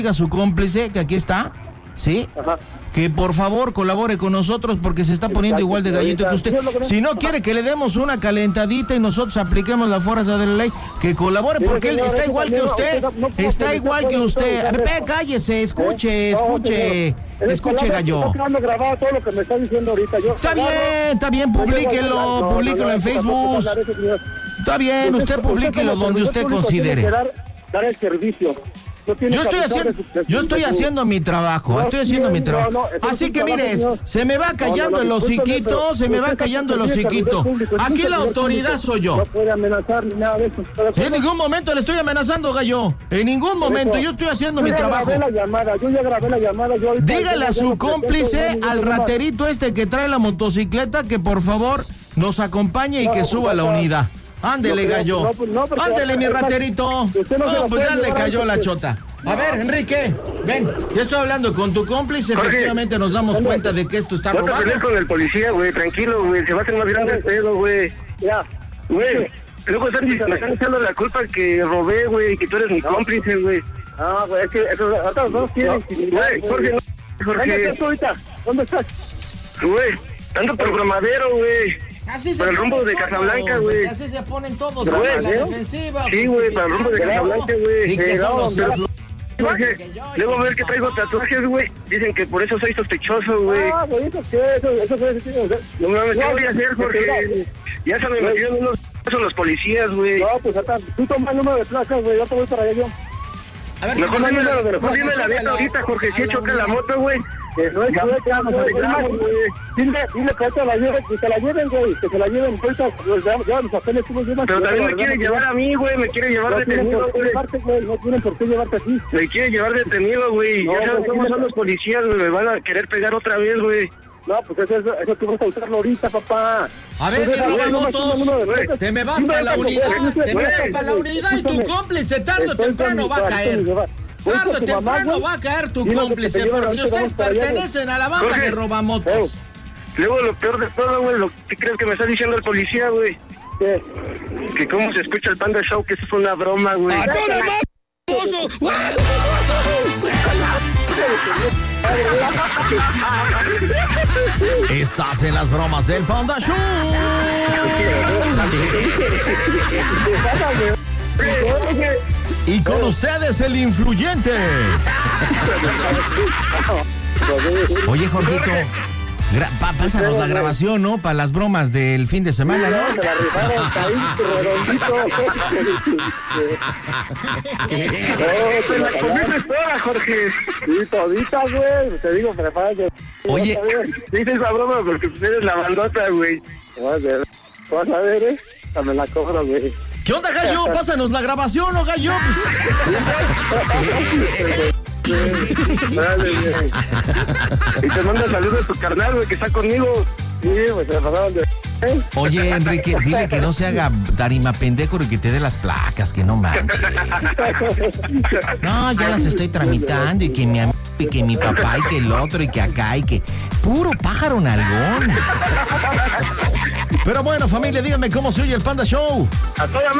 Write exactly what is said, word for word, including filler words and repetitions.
diga a su cómplice, que aquí está, ¿sí? Ajá. Que por favor colabore con nosotros porque se está poniendo igual de gallito que usted. Si no quiere que le demos una calentadita y nosotros apliquemos la fuerza de la ley, que colabore porque él está igual que usted, está igual que usted. A ver, cállese, escuche, escuche, escuche, gallo. Está bien, está bien, publíquelo, publíquelo en Facebook. Está bien, usted publíquelo donde usted considere. Dar el servicio. No yo estoy haciendo, yo estoy haciendo mi trabajo, no, estoy haciendo sí, mi trabajo. No, no, Así que mire, se me va callando no, no, no, el hociquito, se me va callando el hociquito. Aquí la autoridad soy yo. No puede amenazar ni nada de eso. En ningún momento le estoy amenazando, gallo. En ningún momento, yo estoy haciendo mi trabajo. Yo ya grabé la llamada, yo ya grabé la llamada. Yo Dígale a su cómplice, al raterito este que trae la motocicleta, que por favor nos acompañe y que suba a la unidad. Ándele, gallo. Ándele, mi raterito. No, pues ya le cayó la chota. A ver, Enrique, ven, ya estoy hablando con tu cómplice, Jorge, efectivamente nos damos cuenta de que esto está robado. No te pelees con el policía, güey, tranquilo, güey, se va a hacer más grande el pedo, güey. Ya. Güey, luego están, me están echando la culpa que robé, güey, que tú eres mi cómplice, güey. Ah, güey, es que esos otros dos tienen... Güey, Jorge, no, Jorge. ¿Dónde estás ahorita? ¿Dónde estás? Güey, ando programadero, güey. Así se para el rumbo de Casablanca, güey. Así se ponen todos güey, a la defensiva. Sí, güey, para el rumbo de Casablanca, güey. Y que son los... Jorge, luego ver que traigo tatuajes, güey. Dicen que por eso soy sospechoso, güey. Ah, güey, eso qué, eso, eso qué, eso no mames, ¿qué voy a hacer, Jorge? Ya se me metieron unos son los policías, güey. No, pues acá, tú toma el número de placas, güey, yo te voy para allá yo. A ver, mejor dime la, mejor dime la neta ahorita, Jorge, si choca la moto, güey. Que no es que ya nos arreglamos, güey. Dile, dile que te la lleven, que te la lleven, güey, que te la lleven, ahorita, pues ya, ya los papeles tú los llevas. Pero también me quiere llevar a mí, güey, me quiere llevar detenido, güey. No tienen por qué llevarte a ti. Me quiere llevar detenido, güey. Ya sabes cómo son los policías, güey, me van a querer pegar otra vez, güey. No, pues eso, eso, eso tú vas a usarlo ahorita, papá. A ver, mi robamotos, te me vas para la unidad, te me vas para la unidad y tu cómplice tarde o temprano va a caer. Tarde o temprano va a caer tu cómplice, porque ustedes pertenecen a la banda de robamotos. Luego lo peor de todo, güey, lo que crees que me está diciendo el policía, güey. ¿Qué? Que cómo se escucha el Panda Show, que eso fue una broma, güey. ¡A toda madre, oso! Estás en las bromas del Panda Show. Y con ustedes el influyente. Oye, Jorgito, pa pásanos la grabación, ¿no? Para las bromas del fin de semana, ¿no? Se la rifaron, caí, redondito. Te la comiste toda, Jorge. Sí, todita, güey. Te digo, prepárate. Oye, dices la broma porque tú eres la bandota, güey. Vas a ver, vas a ver, eh. Me la cobro, güey. ¿Qué onda, gallo? Pásanos la grabación, ¿no, gallo? Dale, güey. Y te manda saludos a tu carnal, güey, que está conmigo. Sí, pues se pasaron de... Oye, Enrique, dile que no se haga tarima pendejo y que te dé las placas, que no manches. No, ya las estoy tramitando y que mi amigo y que mi papá y que el otro y que acá y que... Puro pájaro nalgón. Pero bueno, familia, díganme cómo se oye el Panda Show. A toda